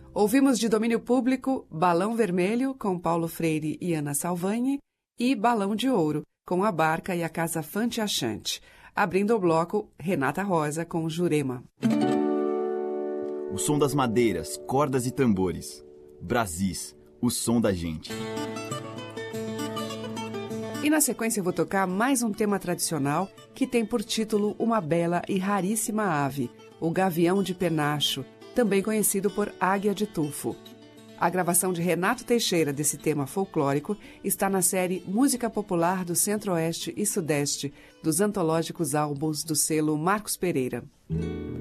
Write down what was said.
Ouvimos de domínio público Balão Vermelho, com Paulo Freire e Ana Salvani, e Balão de Ouro, com a Barca e a Casa Fante Achante. Abrindo o bloco, Renata Rosa, com Jurema. O som das madeiras, cordas e tambores. Brasis, o som da gente. E na sequência eu vou tocar mais um tema tradicional que tem por título uma bela e raríssima ave, o gavião de penacho, também conhecido por águia de tufo. A gravação de Renato Teixeira desse tema folclórico está na série Música Popular do Centro-Oeste e Sudeste, dos antológicos álbuns do selo Marcos Pereira.